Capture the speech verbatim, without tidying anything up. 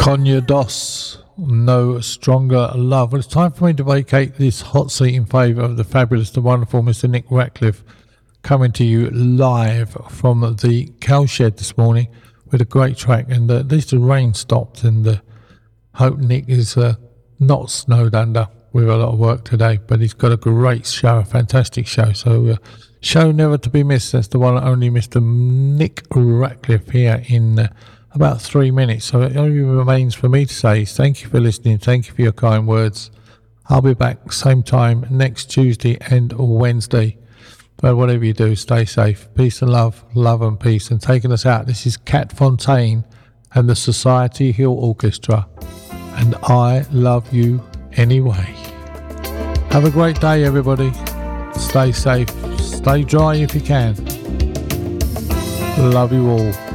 Konya Dos, No Stronger Love. Well, it's time for me to vacate this hot seat in favour of the fabulous, the wonderful Mister Nick Ratcliffe, coming to you live from the cowshed this morning with a great track. And uh, at least the rain stopped, and uh, hope Nick is uh, not snowed under with a lot of work today, but he's got a great show, a fantastic show. So uh, show never to be missed. That's the one and only Mister Nick Ratcliffe here in uh, about three minutes. So it only remains for me to say is thank you for listening, thank you for your kind words. I'll be back same time next Tuesday and Wednesday. But whatever you do, stay safe. Peace and love, love and peace. And taking us out, this is Cat Fontaine and the Society Hill Orchestra, and I Love You Anyway. Have a great day, everybody. Stay safe, stay dry if you can. Love you all.